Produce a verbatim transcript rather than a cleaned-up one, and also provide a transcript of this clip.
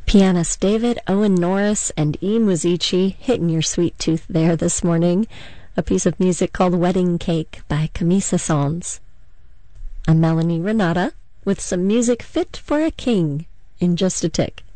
Pianist David Owen Norris and E. Musici hitting your sweet tooth there this morning. A piece of music called Wedding Cake by Camille Saint-Saëns. I'm Melanie Renata with some music fit for a king in just a tick.